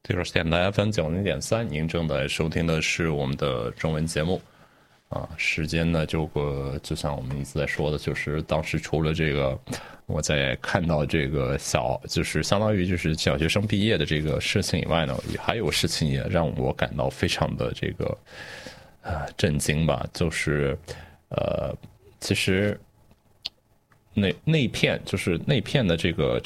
这个是电台 FM90.3，您正在收听的是我们的中文节目。时间呢，就像我们一直在说的，就是当时除了这个，我在看到这个就是相当于就是小学生毕业的这个事情以外呢，还有事情也让我感到非常的这个震惊吧，就是其实那片的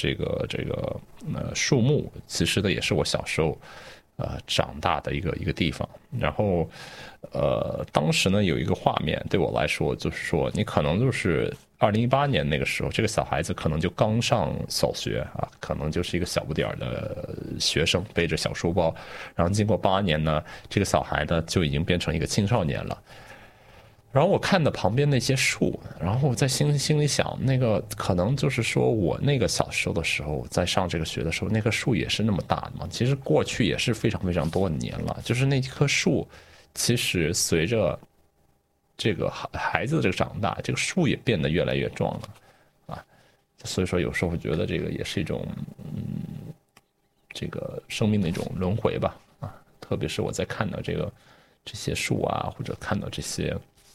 树木，其实的也是我小时候长大的一个地方。然后当时呢有一个画面对我来说，就是说你可能就是2018年那个时候，这个小孩子可能就刚上小学啊，可能就是一个小不点儿的学生，背着小书包，然后经过8年呢，这个小孩呢就已经变成一个青少年了。然后我看到旁边那些树，然后我在心里想，那个可能就是说我那个小时候的时候，在上这个学的时候，那棵树也是那么大的嘛。其实过去也是非常非常多年了，就是那棵树，其实随着这个孩子的这个长大，这个树也变得越来越壮了啊。所以说有时候我觉得这个也是一种这个生命的一种轮回吧啊。特别是我在看到这些树啊，或者看到这些。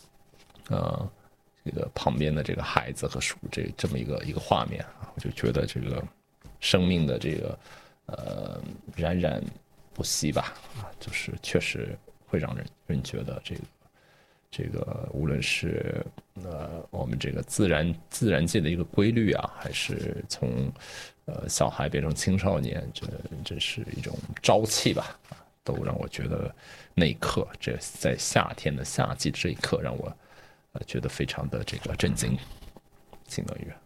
这个旁边的这个孩子和树这么一个画面啊，我就觉得这个生命的这个冉冉不息吧啊，就是确实会让人觉得这个无论是我们这个自然界的一个规律啊，还是从小孩变成青少年，这是一种朝气吧啊，都让我觉得那一刻，这在夏天的夏季这一刻让我。觉得非常的这个震惊，相当于。